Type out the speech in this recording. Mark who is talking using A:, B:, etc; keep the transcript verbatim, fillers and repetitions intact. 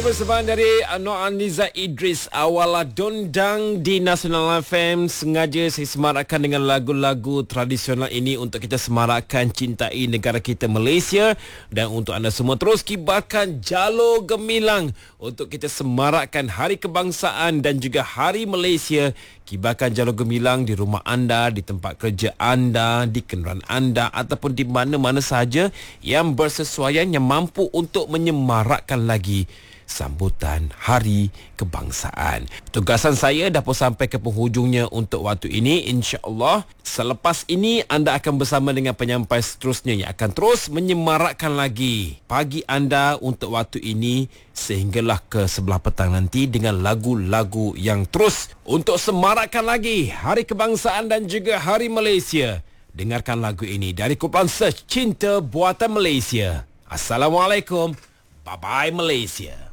A: persembahan dari Nur Aniza Idris, Awala Dondang di Nasional F M. Sengaja saya semarakkan dengan lagu-lagu tradisional ini untuk kita semarakkan cintai negara kita Malaysia, dan untuk anda semua terus kibarkan jalur gemilang untuk kita semarakkan Hari Kebangsaan dan juga Hari Malaysia. Kibarkan jalur gemilang di rumah anda, di tempat kerja anda, di kenderaan anda ataupun di mana-mana sahaja yang bersesuaian, yang mampu untuk menyemarakkan lagi sambutan Hari Kebangsaan. Tugasan saya dah pun sampai ke penghujungnya untuk waktu ini. InsyaAllah selepas ini anda akan bersama dengan penyampai seterusnya yang akan terus menyemarakkan lagi pagi anda untuk waktu ini sehinggalah ke sebelah petang nanti dengan lagu-lagu yang terus untuk semarakkan lagi Hari Kebangsaan dan juga Hari Malaysia. Dengarkan lagu ini dari kumpulan Search Cinta Buatan Malaysia. Assalamualaikum. Bye-bye Malaysia.